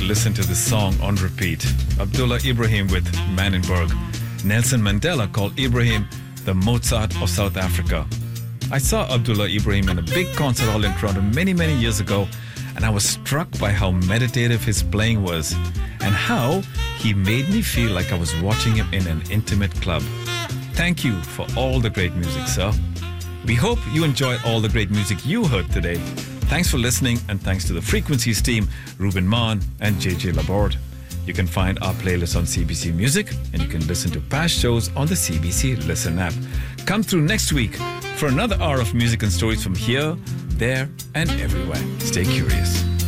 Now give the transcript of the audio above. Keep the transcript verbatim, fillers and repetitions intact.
listen to this song on repeat. Abdullah Ibrahim with Manenberg. Nelson Mandela called Ibrahim the Mozart of South Africa. I saw Abdullah Ibrahim in a big concert hall in Toronto many, many years ago, and I was struck by how meditative his playing was and how he made me feel like I was watching him in an intimate club. Thank you for all the great music, sir. We hope you enjoyed all the great music you heard today. Thanks for listening, and thanks to the Frequencies team, Ruben Mann and J J Laborde. You can find our playlist on C B C Music, and you can listen to past shows on the C B C Listen app. Come through next week for another hour of music and stories from here, there, and everywhere. Stay curious.